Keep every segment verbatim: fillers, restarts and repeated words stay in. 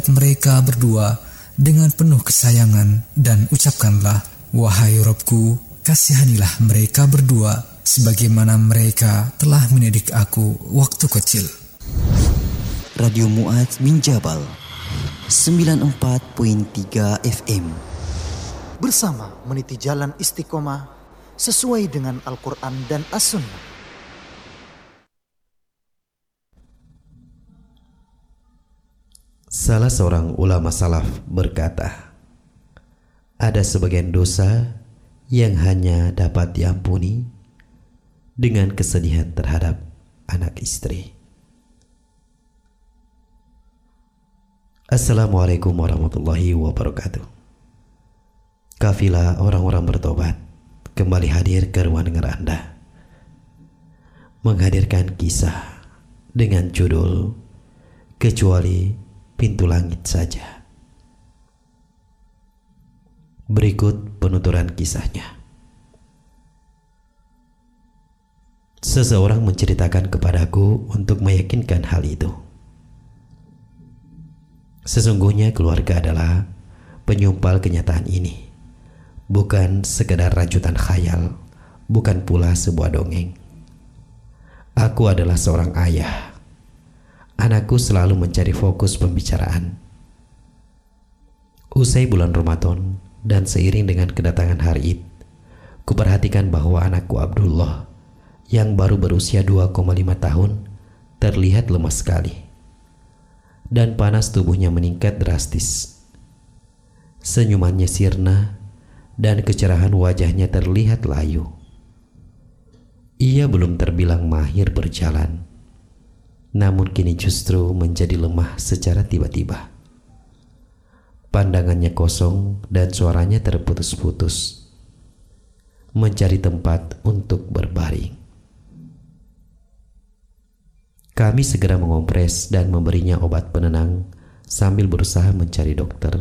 mereka berdua dengan penuh kesayangan dan ucapkanlah, wahai Robku, kasihanilah mereka berdua sebagaimana mereka telah mendidik aku waktu kecil. Radio Mu'adz bin Jabal sembilan puluh empat koma tiga F M bersama meniti jalan istiqomah sesuai dengan Al-Quran dan As-Sunnah. Salah seorang ulama salaf berkata, ada sebagian dosa yang hanya dapat diampuni dengan kesedihan terhadap anak istri. Assalamualaikum warahmatullahi wabarakatuh. Kafilah orang-orang bertobat kembali hadir ke ruang dengar Anda, menghadirkan kisah dengan judul Kecuali Pintu Langit Saja. Berikut penuturan kisahnya. Seseorang menceritakan kepadaku untuk meyakinkan hal itu. Sesungguhnya keluarga adalah penyumpal kenyataan ini, bukan sekedar rajutan khayal, bukan pula sebuah dongeng. Aku adalah seorang ayah. Anakku selalu mencari fokus pembicaraan. Usai bulan Ramadan dan seiring dengan kedatangan hari Id, kuperhatikan bahwa anakku Abdullah yang baru berusia dua koma lima tahun terlihat lemas sekali dan panas tubuhnya meningkat drastis. Senyumannya sirna dan kecerahan wajahnya terlihat layu. Ia belum terbilang mahir berjalan, namun kini justru menjadi lemah secara tiba-tiba. Pandangannya kosong dan suaranya terputus-putus, mencari tempat untuk berbaring. Kami segera mengompres dan memberinya obat penenang sambil berusaha mencari dokter.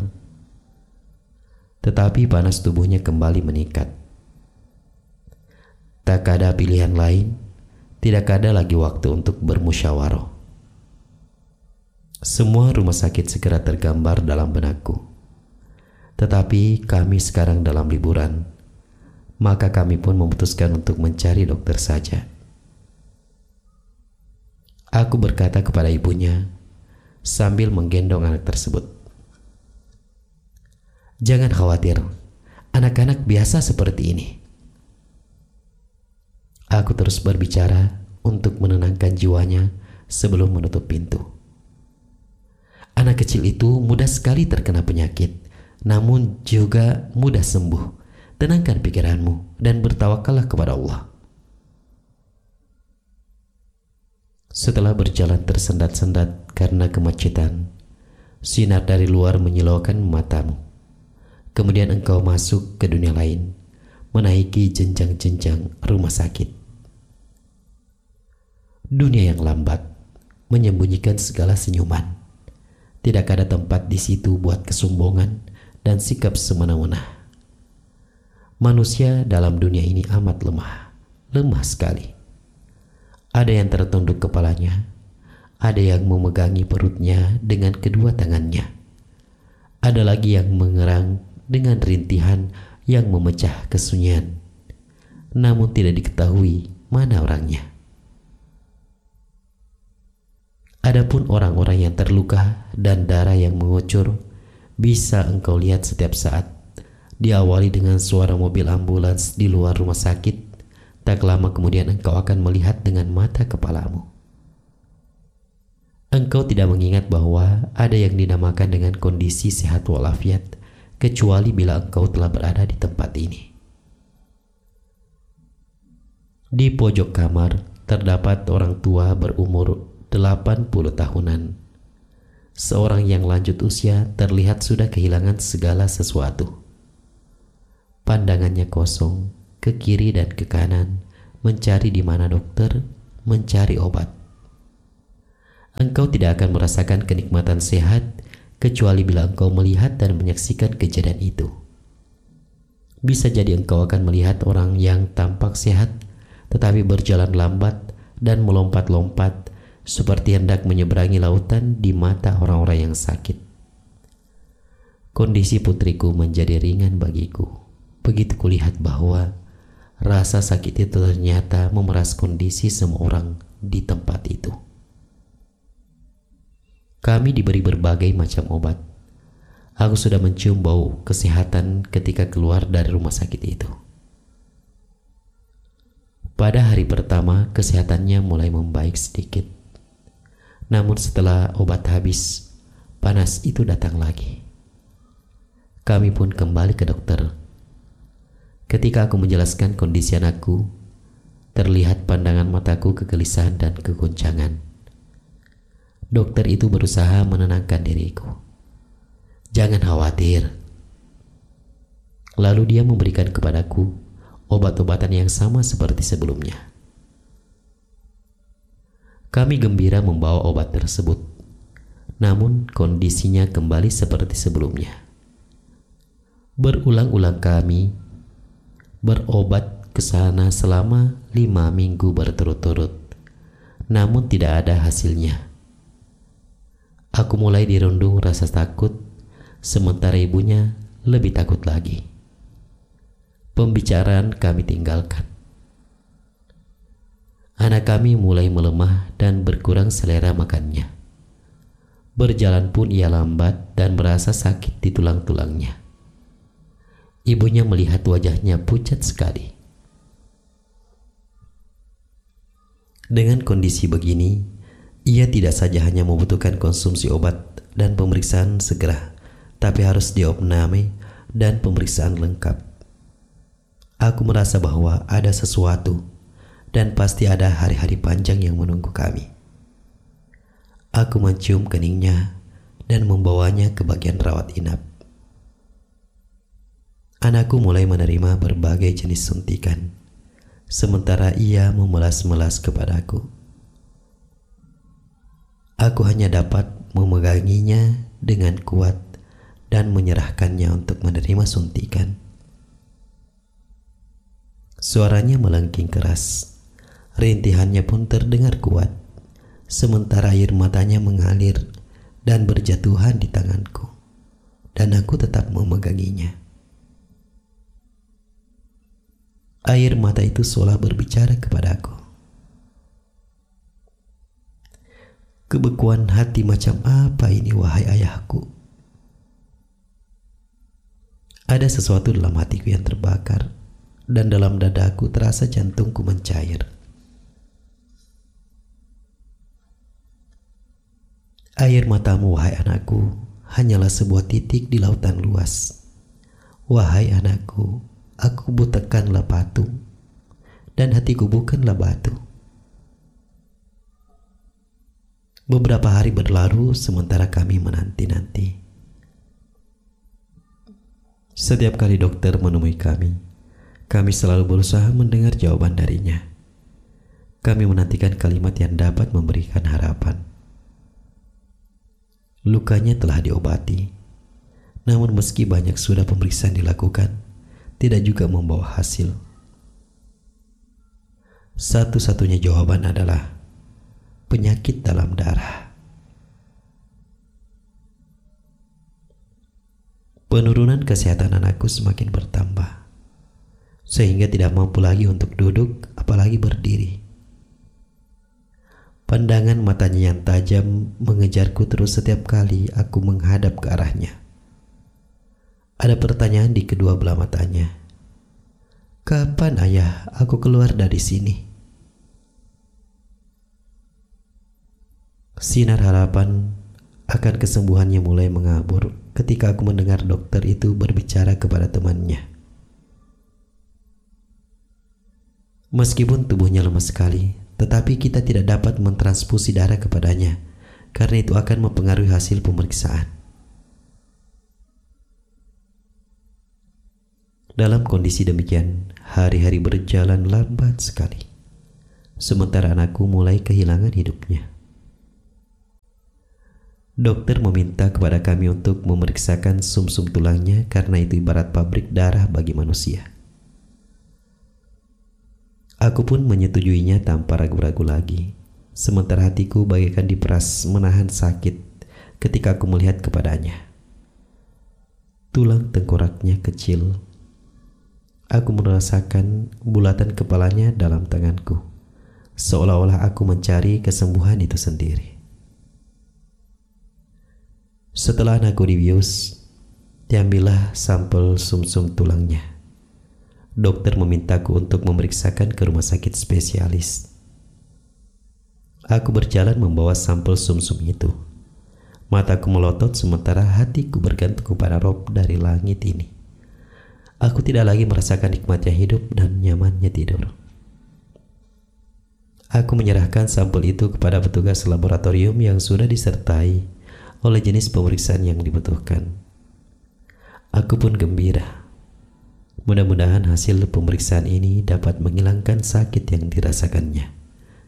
Tetapi panas tubuhnya kembali meningkat. Tak ada pilihan lain, tidak ada lagi waktu untuk bermusyawarah. Semua rumah sakit segera tergambar dalam benakku. Tetapi kami sekarang dalam liburan, maka kami pun memutuskan untuk mencari dokter saja. Aku berkata kepada ibunya sambil menggendong anak tersebut, "Jangan khawatir, anak-anak biasa seperti ini." Aku terus berbicara untuk menenangkan jiwanya sebelum menutup pintu. Anak kecil itu mudah sekali terkena penyakit, namun juga mudah sembuh. Tenangkan pikiranmu dan bertawakallah kepada Allah. Setelah berjalan tersendat-sendat karena kemacetan, sinar dari luar menyilaukan matamu. Kemudian engkau masuk ke dunia lain, menaiki jenjang-jenjang rumah sakit. Dunia yang lambat menyembunyikan segala senyuman. Tidak ada tempat di situ buat kesombongan dan sikap semena-mena. Manusia dalam dunia ini amat lemah, lemah sekali. Ada yang tertunduk kepalanya, ada yang memegangi perutnya dengan kedua tangannya, ada lagi yang mengerang dengan rintihan yang memecah kesunyian, namun tidak diketahui mana orangnya. Adapun orang-orang yang terluka dan darah yang mengucur bisa engkau lihat setiap saat. Diawali dengan suara mobil ambulans di luar rumah sakit, tak lama kemudian engkau akan melihat dengan mata kepalamu. Engkau tidak mengingat bahwa ada yang dinamakan dengan kondisi sehat walafiat, kecuali bila engkau telah berada di tempat ini. Di pojok kamar terdapat orang tua berumur delapan puluh tahunan. Seorang yang lanjut usia terlihat sudah kehilangan segala sesuatu. Pandangannya kosong ke kiri dan ke kanan, mencari di mana dokter, mencari obat. Engkau tidak akan merasakan kenikmatan sehat kecuali bila engkau melihat dan menyaksikan kejadian itu. Bisa jadi engkau akan melihat orang yang tampak sehat tetapi berjalan lambat dan melompat-lompat seperti hendak menyeberangi lautan di mata orang-orang yang sakit. Kondisi putriku menjadi ringan bagiku begitu kulihat bahwa rasa sakit itu ternyata memeras kondisi semua orang di tempat itu. Kami diberi berbagai macam obat. Aku sudah mencium bau kesehatan ketika keluar dari rumah sakit itu. Pada hari pertama kesehatannya mulai membaik sedikit. Namun setelah obat habis, panas itu datang lagi. Kami pun kembali ke dokter. Ketika aku menjelaskan kondisi anakku, terlihat pandangan mataku kegelisahan dan kegoncangan. Dokter itu berusaha menenangkan diriku. Jangan khawatir. Lalu dia memberikan kepadaku obat-obatan yang sama seperti sebelumnya. Kami gembira membawa obat tersebut, namun kondisinya kembali seperti sebelumnya. Berulang-ulang kami berobat ke sana selama lima minggu berturut-turut, namun tidak ada hasilnya. Aku mulai dirundung rasa takut, sementara ibunya lebih takut lagi. Pembicaraan kami tinggalkan. Anak kami mulai melemah dan berkurang selera makannya. Berjalan pun ia lambat dan merasa sakit di tulang-tulangnya. Ibunya melihat wajahnya pucat sekali. Dengan kondisi begini, ia tidak saja hanya membutuhkan konsumsi obat dan pemeriksaan segera, tapi harus diopname dan pemeriksaan lengkap. Aku merasa bahwa ada sesuatu dan pasti ada hari-hari panjang yang menunggu kami. Aku mencium keningnya dan membawanya ke bagian rawat inap. Anakku mulai menerima berbagai jenis suntikan, sementara ia memelas-melas kepadaku. Aku hanya dapat memeganginya dengan kuat dan menyerahkannya untuk menerima suntikan. Suaranya melengking keras, rintihannya pun terdengar kuat, sementara air matanya mengalir dan berjatuhan di tanganku, dan aku tetap memeganginya. Air mata itu seolah berbicara kepadaku. Kebekuan hati macam apa ini, wahai ayahku? Ada sesuatu dalam hatiku yang terbakar, dan dalam dadaku terasa jantungku mencair. Air matamu, wahai anakku, hanyalah sebuah titik di lautan luas. Wahai anakku, aku bukanlah patung, dan hatiku bukanlah batu. Beberapa hari berlalu sementara kami menanti-nanti. Setiap kali dokter menemui kami, kami selalu berusaha mendengar jawaban darinya. Kami menantikan kalimat yang dapat memberikan harapan. Lukanya telah diobati, namun meski banyak sudah pemeriksaan dilakukan, tidak juga membawa hasil. Satu-satunya jawaban adalah penyakit dalam darah. Penurunan kesehatan anakku semakin bertambah, sehingga tidak mampu lagi untuk duduk, apalagi berdiri. Pandangan matanya yang tajam mengejarku terus setiap kali aku menghadap ke arahnya. Ada pertanyaan di kedua belah matanya. Kapan ayah aku keluar dari sini? Sinar harapan akan kesembuhannya mulai mengabur ketika aku mendengar dokter itu berbicara kepada temannya. Meskipun tubuhnya lemas sekali, tetapi kita tidak dapat mentransfusi darah kepadanya, karena itu akan mempengaruhi hasil pemeriksaan. Dalam kondisi demikian, hari-hari berjalan lambat sekali, sementara anakku mulai kehilangan hidupnya. Dokter meminta kepada kami untuk memeriksakan sumsum tulangnya karena itu ibarat pabrik darah bagi manusia. Aku pun menyetujuinya tanpa ragu-ragu lagi, sementara hatiku bagaikan diperas menahan sakit ketika aku melihat kepadanya. Tulang tengkoraknya kecil. Aku merasakan bulatan kepalanya dalam tanganku, seolah-olah aku mencari kesembuhan itu sendiri. Setelah aku dibius, diambillah sampel sumsum tulangnya. Dokter memintaku untuk memeriksakan ke rumah sakit spesialis. Aku berjalan membawa sampel sumsum itu. Mataku melotot sementara hatiku bergantung kepada Rob dari langit ini. Aku tidak lagi merasakan nikmatnya hidup dan nyamannya tidur. Aku menyerahkan sampel itu kepada petugas laboratorium yang sudah disertai oleh jenis pemeriksaan yang dibutuhkan. Aku pun gembira. Mudah-mudahan hasil pemeriksaan ini dapat menghilangkan sakit yang dirasakannya.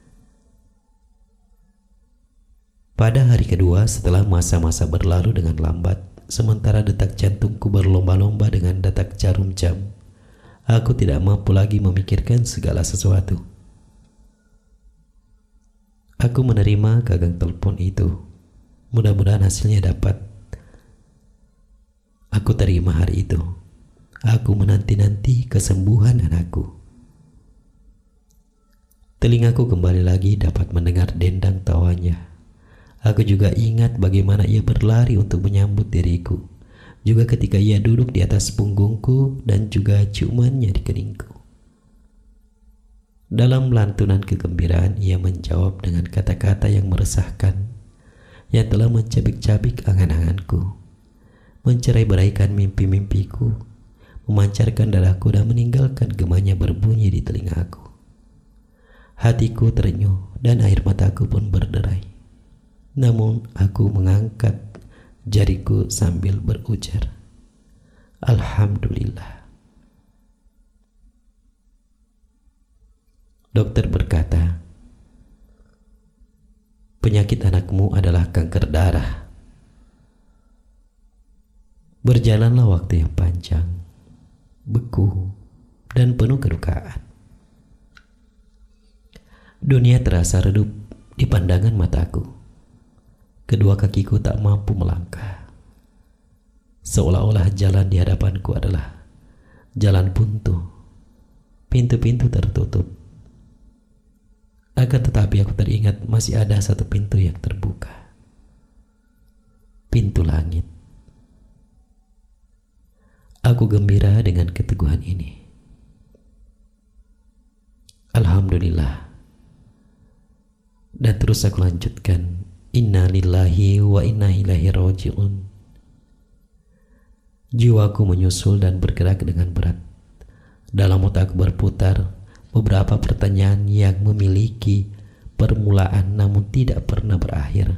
Pada hari kedua setelah masa-masa berlalu dengan lambat, sementara detak jantungku berlomba-lomba dengan detak jarum jam, aku tidak mampu lagi memikirkan segala sesuatu. Aku menerima gagang telepon itu. Mudah-mudahan hasilnya dapat. Aku terima hari itu. Aku menanti-nanti kesembuhan anakku. Telingaku kembali lagi dapat mendengar dendang tawanya. Aku juga ingat bagaimana ia berlari untuk menyambut diriku, juga ketika ia duduk di atas punggungku dan juga ciumannya di keningku. Dalam lantunan kegembiraan ia menjawab dengan kata-kata yang meresahkan, yang telah mencabik-cabik angan-anganku, mencerai-beraikan mimpi-mimpiku, memancarkan darahku dan meninggalkan gemanya berbunyi di telingaku. Hatiku terenyuh dan air mataku pun berderai. Namun aku mengangkat jariku sambil berujar, Alhamdulillah. Dokter berkata, penyakit anakmu adalah kanker darah. Berjalanlah waktu yang panjang, beku, dan penuh kedukaan. Dunia terasa redup di pandangan mataku. Kedua kakiku tak mampu melangkah. Seolah-olah jalan di hadapanku adalah jalan buntu. Pintu-pintu tertutup. Akan tetapi aku teringat masih ada satu pintu yang terbuka. Pintu langit. Aku gembira dengan keteguhan ini. Alhamdulillah. Dan terus aku lanjutkan, Inna lillahi wa inna ilaihi raji'un. Jiwaku menyusul dan bergerak dengan berat. Dalam otakku berputar beberapa pertanyaan yang memiliki permulaan namun tidak pernah berakhir.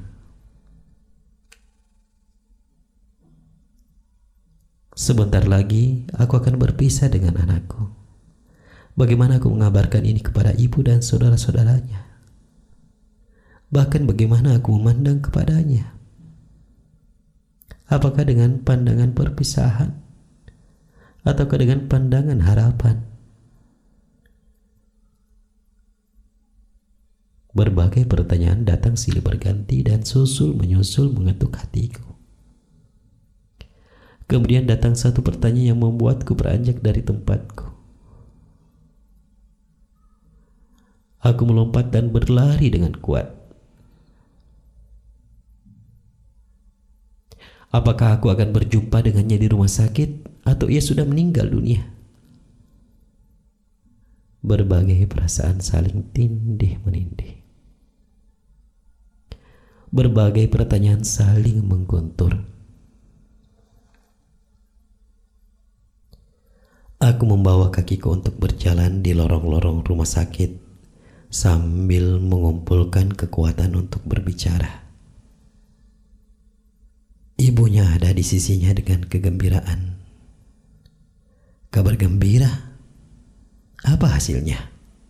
Sebentar lagi aku akan berpisah dengan anakku. Bagaimana aku mengabarkan ini kepada ibu dan saudara-saudaranya? Bahkan bagaimana aku memandang kepadanya? Apakah dengan pandangan perpisahan? Ataukah dengan pandangan harapan? Berbagai pertanyaan datang silih berganti dan susul menyusul mengetuk hatiku. Kemudian datang satu pertanyaan yang membuatku beranjak dari tempatku. Aku melompat dan berlari dengan kuat. Apakah aku akan berjumpa dengannya di rumah sakit atau ia sudah meninggal dunia? Berbagai perasaan saling tindih menindih. Berbagai pertanyaan saling mengguntur. Aku membawa kakiku untuk berjalan di lorong-lorong rumah sakit sambil mengumpulkan kekuatan untuk berbicara. Ibunya ada di sisinya dengan kegembiraan. Kabar gembira? Apa hasilnya?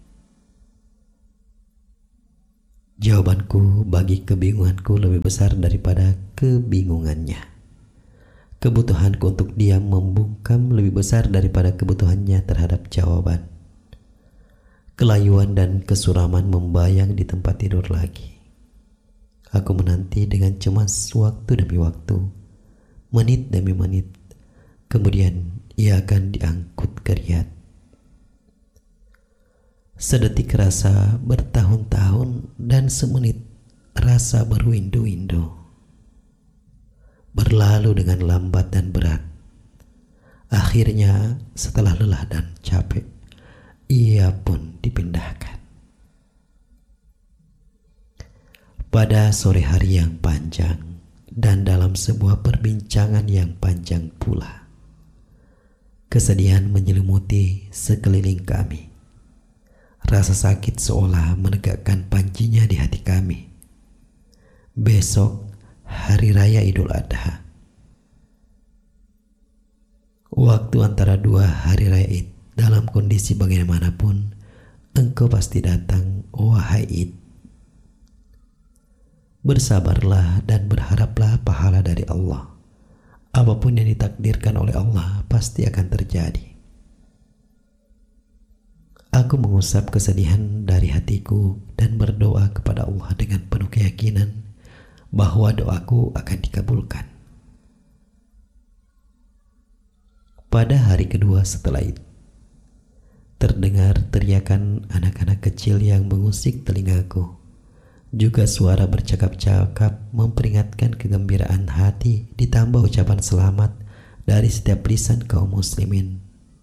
Jawabanku bagi kebingunganku lebih besar daripada kebingungannya. Kebutuhanku untuk diam membungkam lebih besar daripada kebutuhannya terhadap jawaban. Kelayuan dan kesuraman membayang di tempat tidur lagi. Aku menanti dengan cemas waktu demi waktu, menit demi menit, kemudian ia akan diangkut ke Riyadh. Sedetik rasa bertahun-tahun, dan semenit rasa berwindu-windu. Berlalu dengan lambat dan berat. Akhirnya setelah lelah dan capek, ia pun dipindahkan. Pada sore hari yang panjang dan dalam sebuah perbincangan yang panjang pula, kesedihan menyelimuti sekeliling kami. Rasa sakit seolah menegakkan pancinya di hati kami. Besok hari raya Idul Adha. Waktu antara dua hari raya Id, dalam kondisi bagaimanapun, engkau pasti datang, wahai Id. Bersabarlah dan berharaplah pahala dari Allah. Apapun yang ditakdirkan oleh Allah pasti akan terjadi. Aku mengusap kesedihan dari hatiku dan berdoa kepada Allah dengan penuh keyakinan bahwa doaku akan dikabulkan. Pada hari kedua setelah itu, terdengar teriakan anak-anak kecil yang mengusik telingaku. Juga suara bercakap-cakap memperingatkan kegembiraan hati, ditambah ucapan selamat dari setiap lisan kaum muslimin.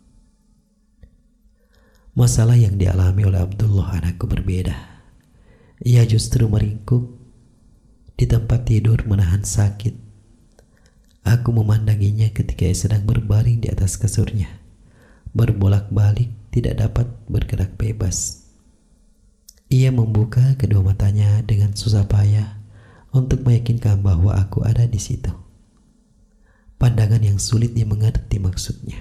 Masalah yang dialami oleh Abdullah anakku berbeda. Ia justru meringkuk di tempat tidur menahan sakit. Aku memandanginya ketika ia sedang berbaring di atas kasurnya, berbolak-balik tidak dapat bergerak bebas. Ia membuka kedua matanya dengan susah payah untuk meyakinkan bahwa aku ada di situ. Pandangan yang sulit dimengerti maksudnya.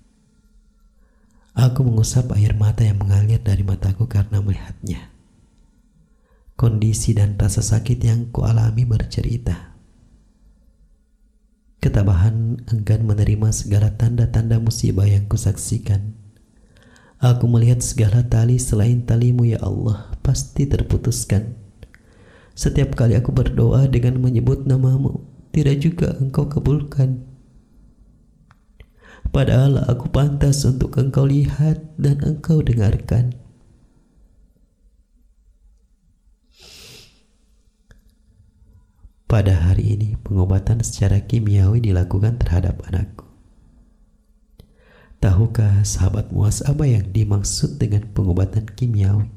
Aku mengusap air mata yang mengalir dari mataku karena melihatnya. Kondisi dan rasa sakit yang kualami bercerita. Ketabahan enggan menerima segala tanda-tanda musibah yang kusaksikan. Aku melihat segala tali selain talimu ya Allah pasti terputuskan. Setiap kali aku berdoa dengan menyebut namamu, tidak juga engkau kabulkan. Padahal aku pantas untuk engkau lihat dan engkau dengarkan. Pada hari ini pengobatan secara kimiawi dilakukan terhadap anakku. Tahukah sahabat Muaz apa yang dimaksud dengan pengobatan kimiawi?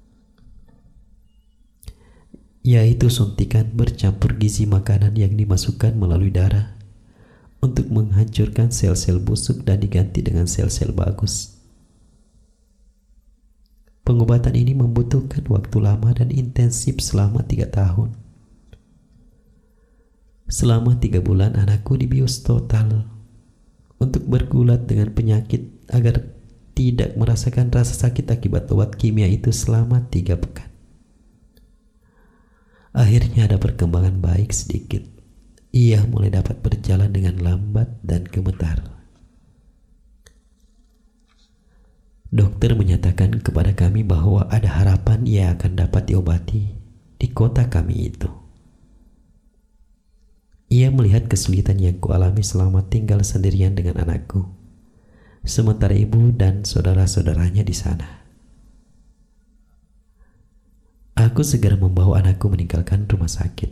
Yaitu suntikan bercampur gizi makanan yang dimasukkan melalui darah untuk menghancurkan sel-sel busuk dan diganti dengan sel-sel bagus. Pengobatan ini membutuhkan waktu lama dan intensif selama tiga tahun. Selama tiga bulan anakku dibius total untuk bergulat dengan penyakit agar tidak merasakan rasa sakit akibat obat kimia itu selama tiga pekan. Akhirnya ada perkembangan baik sedikit. Ia mulai dapat berjalan dengan lambat dan gemetar. Dokter menyatakan kepada kami bahwa ada harapan ia akan dapat diobati di kota kami itu. Ia melihat kesulitan yang kualami selama tinggal sendirian dengan anakku, sementara ibu dan saudara-saudaranya di sana. Aku segera membawa anakku meninggalkan rumah sakit.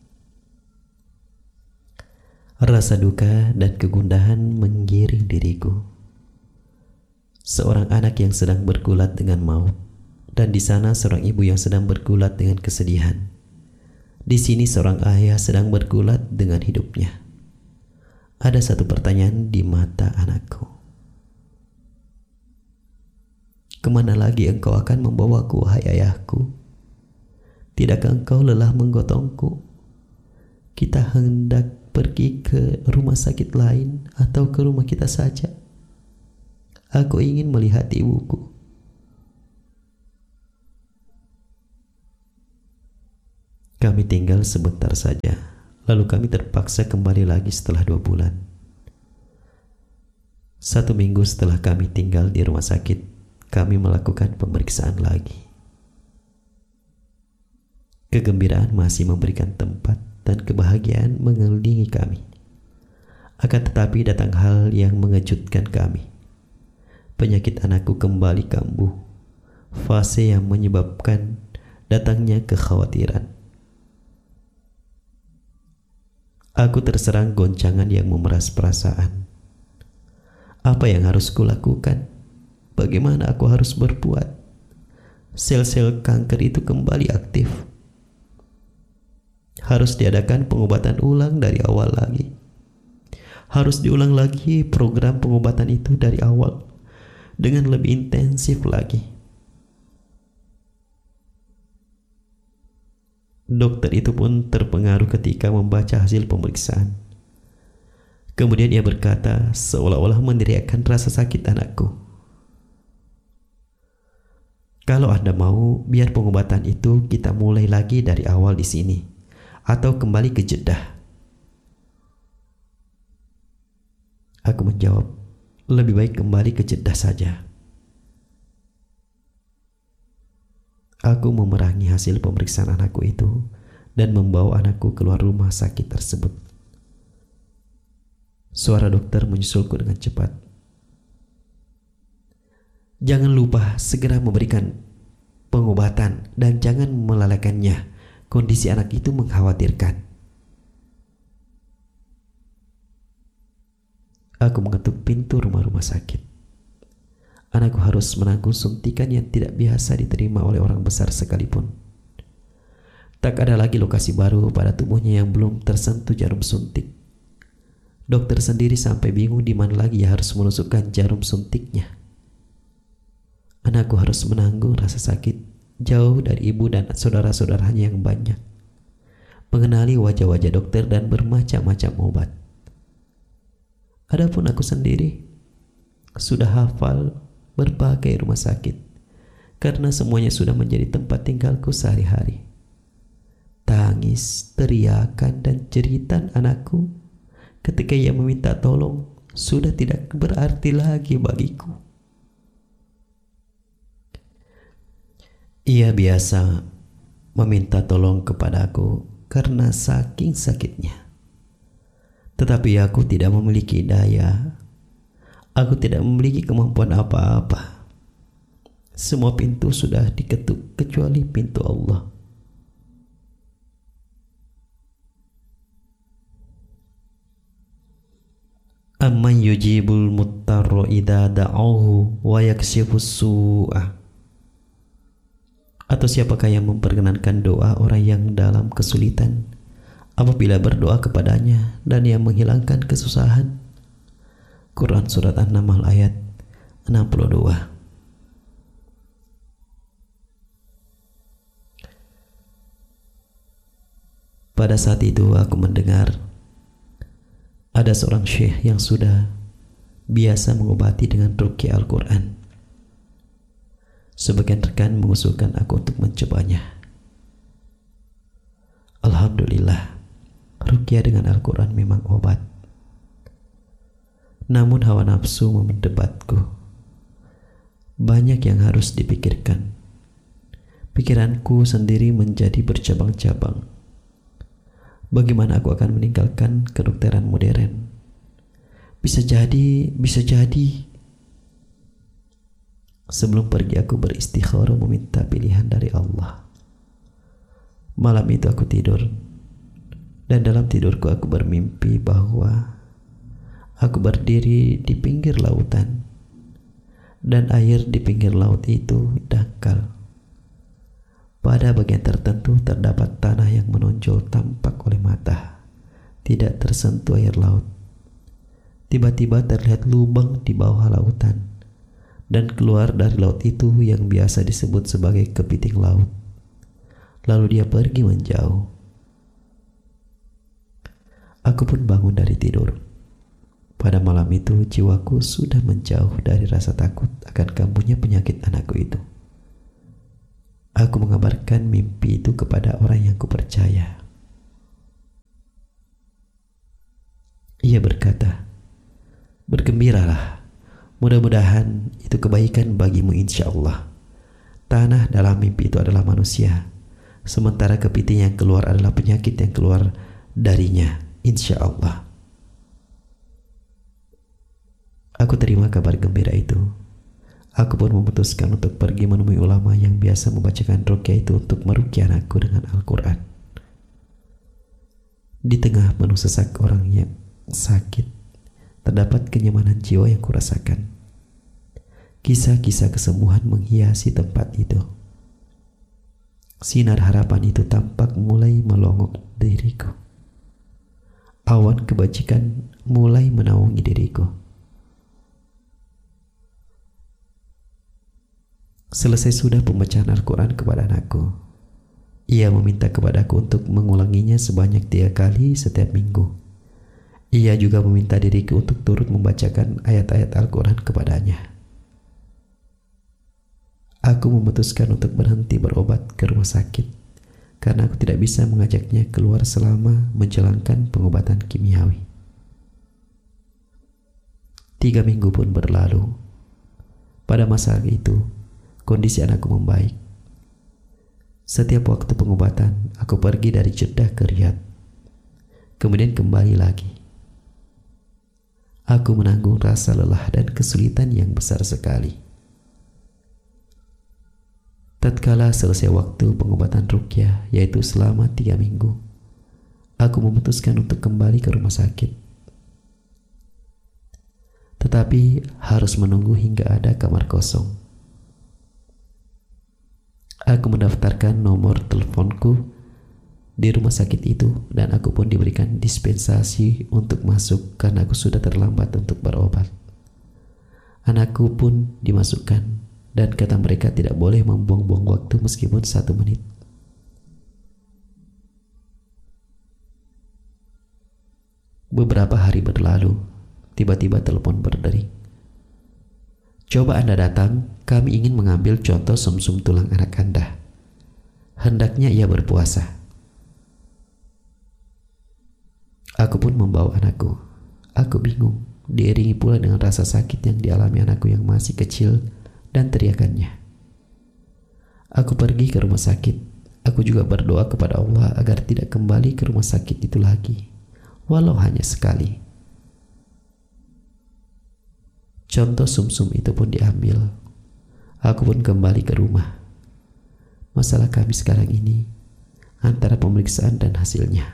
Rasa duka dan kegundahan menggiring diriku. Seorang anak yang sedang bergulat dengan maut, dan di sana seorang ibu yang sedang bergulat dengan kesedihan. Di sini seorang ayah sedang bergulat dengan hidupnya. Ada satu pertanyaan di mata anakku. Kemana lagi engkau akan membawaku, wahai ayahku? Tidakkah engkau lelah menggotongku? Kita hendak pergi ke rumah sakit lain atau ke rumah kita saja. Aku ingin melihat ibuku. Kami tinggal sebentar saja, lalu kami terpaksa kembali lagi setelah dua bulan. Satu minggu setelah kami tinggal di rumah sakit, kami melakukan pemeriksaan lagi. Kegembiraan masih memberikan tempat dan kebahagiaan mengelilingi kami. Akan tetapi datang hal yang mengejutkan kami. Penyakit anakku kembali kambuh, fase yang menyebabkan datangnya kekhawatiran. Aku terserang goncangan yang memeras perasaan. Apa yang harus kulakukan? Bagaimana aku harus berbuat? Sel-sel kanker itu kembali aktif. Harus diadakan pengobatan ulang dari awal lagi. Harus diulang lagi program pengobatan itu dari awal dengan lebih intensif lagi. Dokter itu pun terpengaruh ketika membaca hasil pemeriksaan. Kemudian ia berkata seolah-olah meneriakkan rasa sakit anakku. Kalau Anda mau, biar pengobatan itu kita mulai lagi dari awal di sini, atau kembali ke Jeddah. Aku menjawab, lebih baik kembali ke Jeddah saja. Aku memerangi hasil pemeriksaan anakku itu dan membawa anakku keluar rumah sakit tersebut. Suara dokter menyusulku dengan cepat. Jangan lupa segera memberikan pengobatan dan jangan melalaikannya. Kondisi anak itu mengkhawatirkan. Aku mengetuk pintu rumah-rumah sakit. Anakku harus menanggung suntikan yang tidak biasa diterima oleh orang besar sekalipun. Tak ada lagi lokasi baru pada tubuhnya yang belum tersentuh jarum suntik. Dokter sendiri sampai bingung di mana lagi harus menusukkan jarum suntiknya. Anakku harus menanggung rasa sakit jauh dari ibu dan saudara-saudaranya yang banyak, mengenali wajah-wajah dokter dan bermacam-macam obat. Adapun aku sendiri sudah hafal berbagai rumah sakit karena semuanya sudah menjadi tempat tinggalku sehari-hari. Tangis, teriakan, dan jeritan anakku ketika ia meminta tolong sudah tidak berarti lagi bagiku. Ia biasa meminta tolong kepadaku karena saking sakitnya. Tetapi aku tidak memiliki daya. Aku tidak memiliki kemampuan apa-apa. Semua pintu sudah diketuk kecuali pintu Allah. Amman yujibul muttarra idza da'uhu wa yakshifus su'a. Atau siapakah yang memperkenankan doa orang yang dalam kesulitan apabila berdoa kepadanya dan yang menghilangkan kesusahan? Quran Surat An-Naml ayat enam puluh dua. Pada saat itu aku mendengar ada seorang syekh yang sudah biasa mengobati dengan ruqyah Al-Quran. Sebagian rekan mengusulkan aku untuk mencobanya. Alhamdulillah, ruqyah dengan Al-Quran memang obat. Namun hawa nafsu mendebatku. Banyak yang harus dipikirkan. Pikiranku sendiri menjadi bercabang-cabang. Bagaimana aku akan meninggalkan kedokteran modern? Bisa jadi, bisa jadi. Sebelum pergi aku beristikharah meminta pilihan dari Allah. Malam itu aku tidur, dan dalam tidurku aku bermimpi bahwa aku berdiri di pinggir lautan, dan air di pinggir laut itu dangkal. Pada bagian tertentu terdapat tanah yang menonjol tampak oleh mata, tidak tersentuh air laut. Tiba-tiba terlihat lubang di bawah lautan, dan keluar dari laut itu yang biasa disebut sebagai kepiting laut. Lalu dia pergi menjauh. Aku pun bangun dari tidur. Pada malam itu jiwaku sudah menjauh dari rasa takut akan kambuhnya penyakit anakku itu. Aku mengabarkan mimpi itu kepada orang yang kupercaya. Ia berkata, "Bergembiralah, mudah-mudahan itu kebaikan bagimu insya Allah. Tanah dalam mimpi itu adalah manusia, sementara kepiting yang keluar adalah penyakit yang keluar darinya insya Allah." Aku terima kabar gembira itu. Aku pun memutuskan untuk pergi menemui ulama yang biasa membacakan ruqyah itu untuk meruqyah anakku dengan Al-Quran. Di tengah penuh sesak orang yang sakit, terdapat kenyamanan jiwa yang kurasakan. Kisah-kisah kesembuhan menghiasi tempat itu. Sinar harapan itu tampak mulai melongok diriku. Awan kebajikan mulai menaungi diriku. Selesai sudah pembacaan Al-Quran kepada anakku, ia meminta kepadaku untuk mengulanginya sebanyak tiga kali setiap minggu. Ia juga meminta diriku untuk turut membacakan ayat-ayat Al-Quran kepadanya. Aku memutuskan untuk berhenti berobat ke rumah sakit karena aku tidak bisa mengajaknya keluar selama menjalankan pengobatan kimiawi. Tiga minggu pun berlalu. Pada masa itu, kondisi anakku membaik. Setiap waktu pengobatan, aku pergi dari Jeddah ke Riyadh, kemudian kembali lagi. Aku menanggung rasa lelah dan kesulitan yang besar sekali. Tatkala selesai waktu pengobatan ruqyah, yaitu selama tiga minggu, aku memutuskan untuk kembali ke rumah sakit. Tetapi harus menunggu hingga ada kamar kosong. Aku mendaftarkan nomor teleponku di rumah sakit itu dan aku pun diberikan dispensasi untuk masuk karena aku sudah terlambat untuk berobat. Anakku pun dimasukkan. Dan kata mereka tidak boleh membuang-buang waktu meskipun satu menit. Beberapa hari berlalu, tiba-tiba telepon berdering. Coba Anda datang, kami ingin mengambil contoh sumsum tulang anak Anda. Hendaknya ia berpuasa. Aku pun membawa anakku. Aku bingung, diiringi pula dengan rasa sakit yang dialami anakku yang masih kecil dan teriakannya. Aku pergi ke rumah sakit. Aku juga berdoa kepada Allah agar tidak kembali ke rumah sakit itu lagi, walau hanya sekali. Contoh sumsum itu pun diambil. Aku pun kembali ke rumah. Masalah kami sekarang ini antara pemeriksaan dan hasilnya.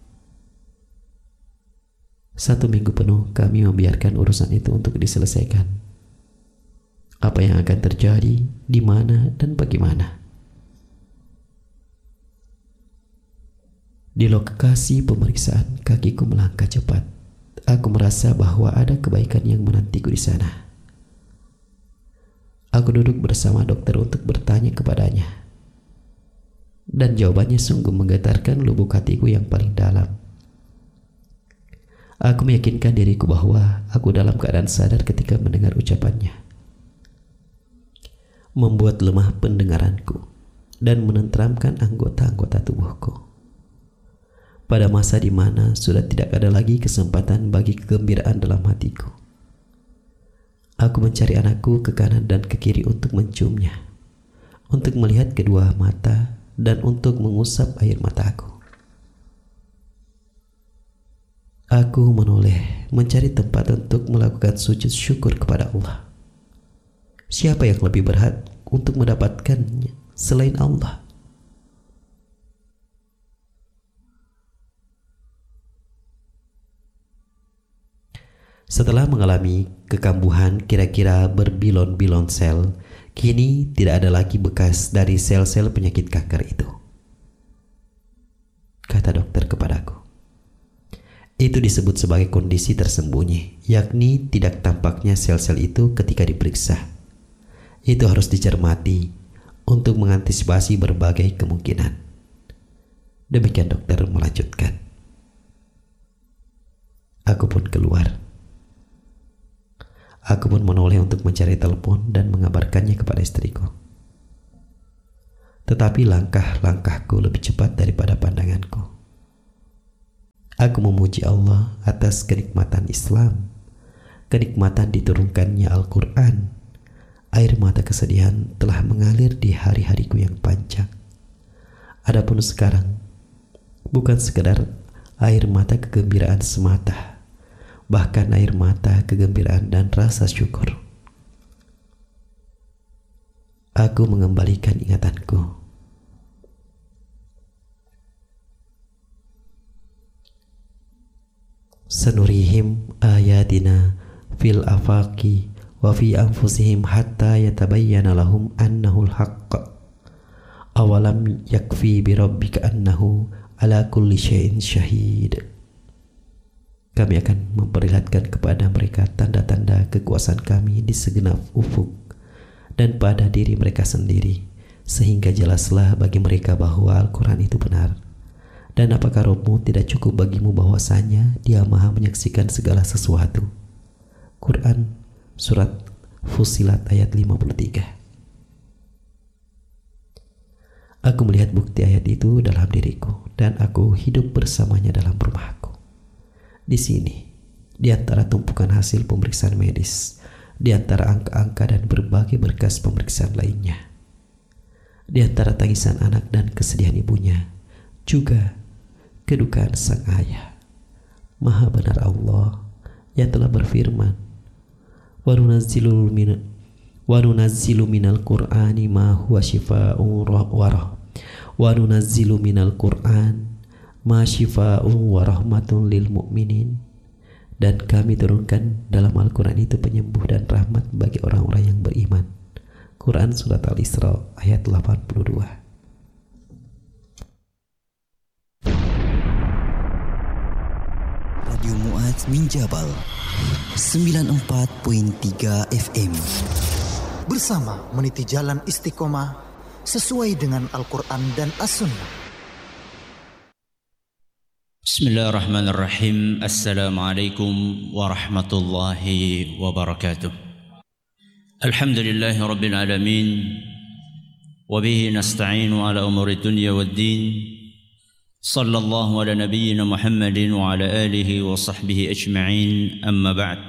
Satu minggu penuh kami membiarkan urusan itu untuk diselesaikan. Apa yang akan terjadi, di mana dan bagaimana. Di lokasi pemeriksaan, kakiku melangkah cepat. Aku merasa bahwa ada kebaikan yang menantiku di sana. Aku duduk bersama dokter untuk bertanya kepadanya. Dan jawabannya sungguh menggetarkan lubuk hatiku yang paling dalam. Aku meyakinkan diriku bahwa aku dalam keadaan sadar ketika mendengar ucapannya. Membuat lemah pendengaranku dan menenteramkan anggota-anggota tubuhku. Pada masa di mana sudah tidak ada lagi kesempatan bagi kegembiraan dalam hatiku. Aku mencari anakku ke kanan dan ke kiri untuk menciumnya, untuk melihat kedua mata dan untuk mengusap air mataku. Aku menoleh mencari tempat untuk melakukan sujud syukur kepada Allah. Siapa yang lebih berhak untuk mendapatkannya selain Allah? Setelah mengalami kekambuhan kira-kira berbilon-bilon sel, kini tidak ada lagi bekas dari sel-sel penyakit kanker itu. Kata dokter kepadaku. Itu disebut sebagai kondisi tersembunyi, yakni tidak tampaknya sel-sel itu ketika diperiksa. Itu harus dicermati untuk mengantisipasi berbagai kemungkinan. Demikian dokter melanjutkan. Aku pun keluar. Aku pun menoleh untuk mencari telepon dan mengabarkannya kepada istriku. Tetapi langkah-langkahku lebih cepat daripada pandanganku. Aku memuji Allah atas kenikmatan Islam, kenikmatan diturunkannya Al-Quran. Air mata kesedihan telah mengalir di hari-hariku yang panjang. Adapun sekarang, bukan sekedar air mata kegembiraan semata, bahkan air mata kegembiraan dan rasa syukur. Aku mengembalikan ingatanku. Sanurihim ayatina fil afaqi wa fi anfusihim hatta yatabayyana lahum annahu al-haqq. Awalam yakfi bi rabbika annahu ala kulli syai'in syahid. Kami akan memperlihatkan kepada mereka tanda-tanda kekuasaan kami di segenap ufuk dan pada diri mereka sendiri, sehingga jelaslah bagi mereka bahwa Al-Quran itu benar. Dan apakah Rabbmu tidak cukup bagimu bahwasanya Dia Maha menyaksikan segala sesuatu? Quran Surat Fussilat ayat lima puluh tiga. Aku melihat bukti ayat itu dalam diriku, dan aku hidup bersamanya dalam rumahku. Di sini, di antara tumpukan hasil pemeriksaan medis, di antara angka-angka dan berbagai berkas pemeriksaan lainnya, di antara tangisan anak dan kesedihan ibunya, juga kedukaan sang ayah, Maha benar Allah yang telah berfirman, wa nunazzilu min wa nunazzilu minal qur'ani ma huwa shifaa'un wa rah wa nunazzilu minal qur'an ma shifaa'un wa rahmatun lil mu'minin. Dan kami turunkan dalam Al-Quran itu penyembuh dan rahmat bagi orang-orang yang beriman. Quran Surat Al-Isra ayat delapan puluh dua. Radio Mu'adz Minjabal sembilan puluh empat koma tiga F M. Bersama meniti jalan istiqomah sesuai dengan Al-Quran dan As-Sunnah. Bismillahirrahmanirrahim. Assalamualaikum warahmatullahi wabarakatuh. Alhamdulillahi rabbil alamin. Wabihi nasta'inu ala umuri dunya waddin. Sallallahu ala nabiyyina Muhammadin wa ala alihi wa sahbihi ajma'in. Amma ba'd.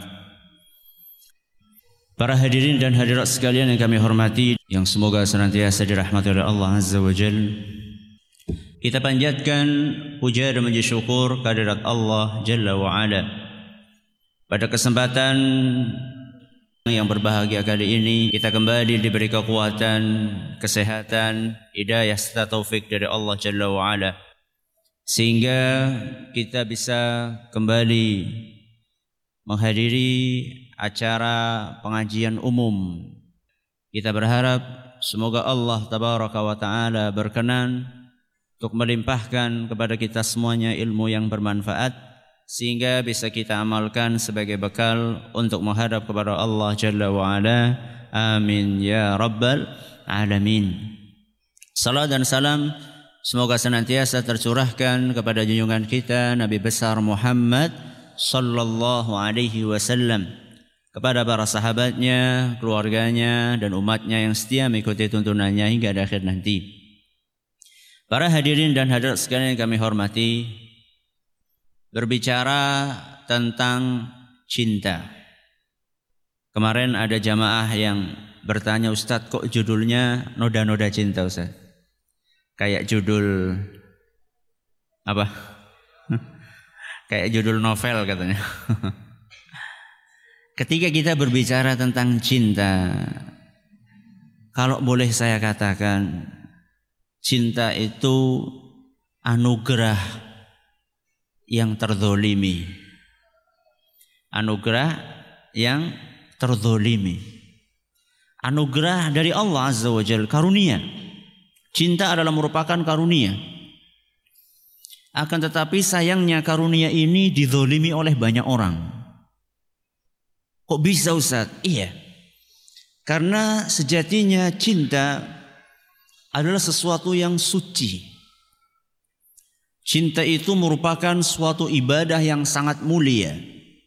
Para hadirin dan hadirat sekalian yang kami hormati, yang semoga senantiasa dirahmati oleh Allah Azza wa Jalla, kita panjatkan puja dan puji syukur kehadirat Allah Jalla wa Ala. Pada kesempatan yang berbahagia kali ini, kita kembali diberi kekuatan, kesehatan, hidayah serta taufik dari Allah Jalla wa Ala, sehingga kita bisa kembali menghadiri acara pengajian umum. Kita berharap semoga Allah Tabaraka wa Ta'ala berkenan untuk melimpahkan kepada kita semuanya ilmu yang bermanfaat, sehingga bisa kita amalkan sebagai bekal untuk menghadap kepada Allah Jalla wa Ala. Amin ya Rabbal Alamin. Salam dan salam semoga senantiasa tercurahkan kepada junjungan kita Nabi besar Muhammad sallallahu alaihi wasallam, kepada para sahabatnya, keluarganya, dan umatnya yang setia mengikuti tuntunannya hingga akhir nanti. Para hadirin dan hadirat sekalian yang kami hormati, berbicara tentang cinta. Kemarin ada jamaah yang bertanya, Ustadz kok judulnya noda-noda cinta Ustadz? Kayak judul apa? Kayak judul novel katanya. Ketika kita berbicara tentang cinta, kalau boleh saya katakan, cinta itu anugerah yang terzolimi. Anugerah yang terzolimi. Anugerah dari Allah Azza wa Jalla, karunia. Cinta adalah merupakan karunia. Akan tetapi sayangnya karunia ini dizolimi oleh banyak orang. Kok bisa Ustaz? Iya. Karena sejatinya cinta adalah sesuatu yang suci. Cinta itu merupakan suatu ibadah yang sangat mulia.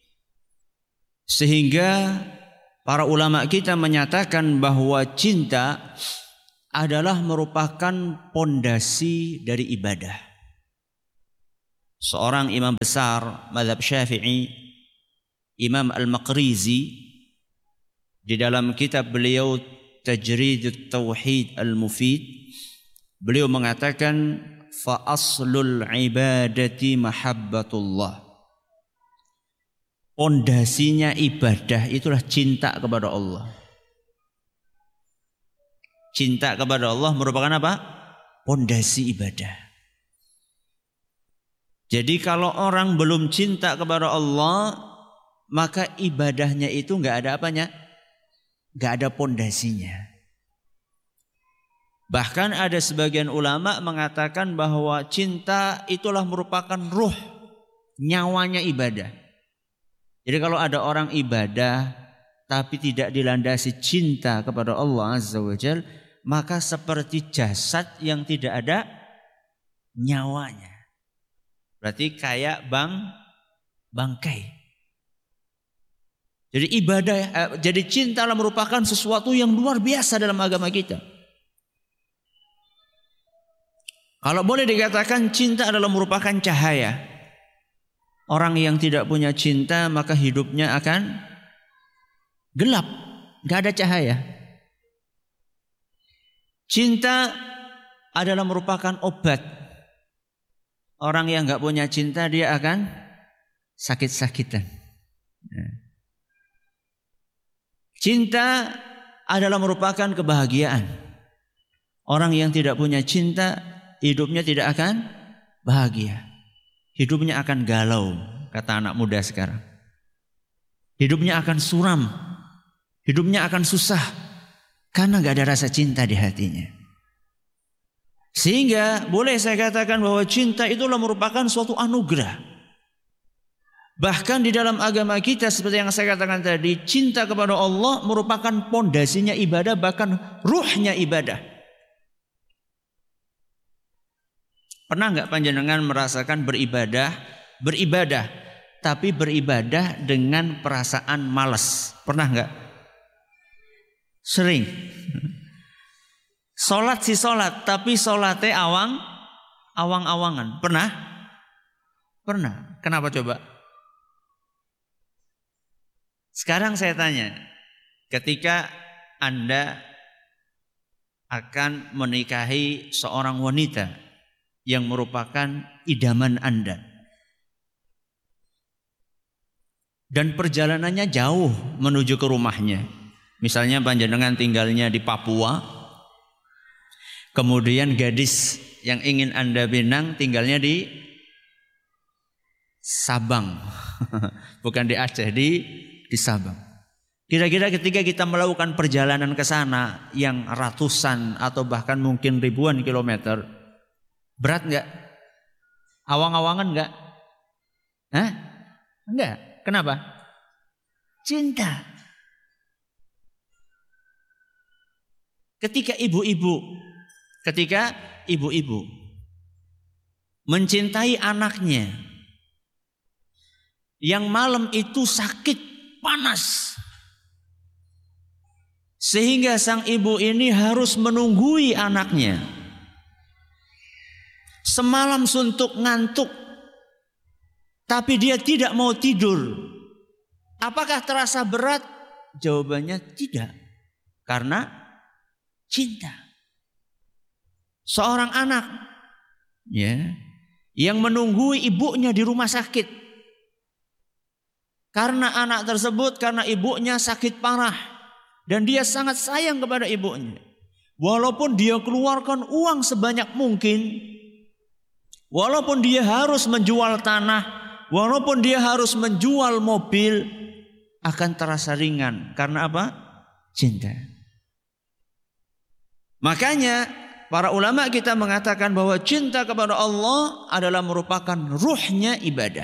Sehingga para ulama kita menyatakan bahwa cinta adalah merupakan pondasi dari ibadah. Seorang imam besar mazhab Syafi'i, Imam Al-Maqrizi, di dalam kitab beliau Tajridut Tauhid Al-Mufid, beliau mengatakan fa aslul ibadati mahabbatullah pondasinya ibadah itulah cinta kepada Allah. Cinta kepada Allah merupakan apa? Pondasi ibadah. Jadi kalau orang belum cinta kepada Allah, maka ibadahnya itu nggak ada apanya, nggak ada pondasinya. Bahkan ada sebagian ulama mengatakan bahwa cinta itulah merupakan ruh, nyawanya ibadah. Jadi kalau ada orang ibadah tapi tidak dilandasi cinta kepada Allah Azza wa Jalla, maka seperti jasad yang tidak ada nyawanya. Berarti kayak bang bangkai. Jadi ibadah, eh, jadi cinta merupakan sesuatu yang luar biasa dalam agama kita. Kalau boleh dikatakan cinta adalah merupakan cahaya. Orang yang tidak punya cinta maka hidupnya akan gelap, gak ada cahaya. Cinta adalah merupakan obat. Orang yang gak punya cinta dia akan sakit-sakitan. Cinta adalah merupakan kebahagiaan. Orang yang tidak punya cinta hidupnya tidak akan bahagia. Hidupnya akan galau, kata anak muda sekarang. Hidupnya akan suram. Hidupnya akan susah. Karena gak ada rasa cinta di hatinya. Sehingga boleh saya katakan bahwa cinta itulah merupakan suatu anugerah. Bahkan di dalam agama kita seperti yang saya katakan tadi, cinta kepada Allah merupakan pondasinya ibadah, bahkan ruhnya ibadah. Pernah nggak panjenengan merasakan beribadah, beribadah, tapi beribadah dengan perasaan malas? Pernah nggak? Sering. Sholat si sholat, tapi sholatnya awang, awang-awangan. Pernah? Pernah. Kenapa coba? Sekarang saya tanya, ketika Anda akan menikahi seorang wanita yang merupakan idaman Anda, dan perjalanannya jauh menuju ke rumahnya. Misalnya panjenengan tinggalnya di Papua, kemudian gadis yang ingin Anda pinang tinggalnya di Sabang, bukan di Aceh, di di Sabang. Kira-kira ketika kita melakukan perjalanan ke sana yang ratusan atau bahkan mungkin ribuan kilometer, berat nggak? Awang-awangan nggak? Hah? Enggak. Kenapa? Cinta. Ketika ibu-ibu, ketika ibu-ibu mencintai anaknya yang malam itu sakit panas, sehingga sang ibu ini harus menunggui anaknya. Semalam suntuk ngantuk, tapi dia tidak mau tidur. Apakah terasa berat? Jawabannya tidak. Karena cinta. Seorang anak ya, yang menunggui ibunya di rumah sakit. Karena anak tersebut, karena ibunya sakit parah. Dan dia sangat sayang kepada ibunya. Walaupun dia keluarkan uang sebanyak mungkin, walaupun dia harus menjual tanah, walaupun dia harus menjual mobil, akan terasa ringan. Karena apa? Cinta. Makanya para ulama kita mengatakan bahwa cinta kepada Allah adalah merupakan ruhnya ibadah.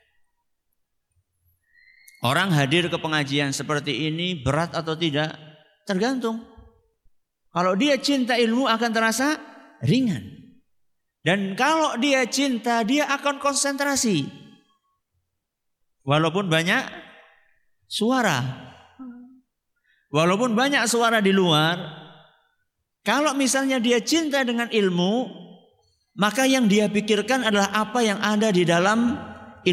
Orang hadir ke pengajian seperti ini berat atau tidak? Tergantung. Kalau dia cinta ilmu akan terasa ringan. Dan kalau dia cinta, dia akan konsentrasi. Walaupun banyak suara. Walaupun banyak suara di luar. Kalau misalnya dia cinta dengan ilmu, maka yang dia pikirkan adalah apa yang ada di dalam